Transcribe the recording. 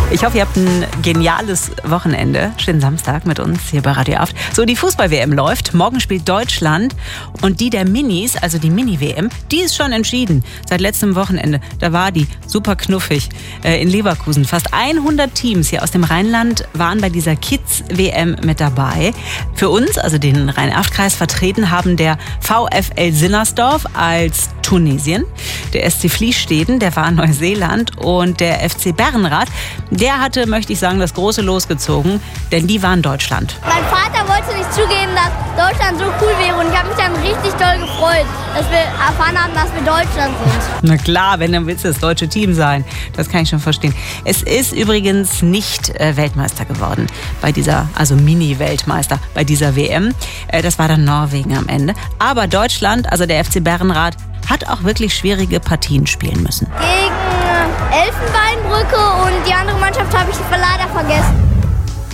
Ich hoffe, ihr habt ein geniales Wochenende. Schönen Samstag mit uns hier bei Radio Aft. So, die Fußball-WM läuft. Morgen spielt Deutschland. Und die der Minis, also die Mini-WM, die ist schon entschieden. Seit letztem Wochenende. Da war die super knuffig in Leverkusen. Fast 100 Teams hier aus dem Rheinland waren bei dieser Kids-WM mit dabei. Für uns, also den Rhein-Aft-Kreis, vertreten haben der VfL Sinnersdorf als Tunesien, der SC Vliessteden, der war in Neuseeland und der FC Bärenrath, der hatte, möchte ich sagen, das große Los gezogen, denn die waren Deutschland. Mein Vater wollte nicht zugeben, dass Deutschland so cool wäre und ich habe mich dann richtig doll gefreut, dass wir erfahren haben, dass wir Deutschland sind. Na klar, wenn, dann willst du das deutsche Team sein. Das kann ich schon verstehen. Es ist übrigens nicht Weltmeister geworden bei dieser, also Mini-Weltmeister bei dieser WM. Das war dann Norwegen am Ende. Aber Deutschland, also der FC Bärenrath, hat auch wirklich schwierige Partien spielen müssen. Gegen Elfenbeinbrücke und die andere Mannschaft habe ich leider vergessen.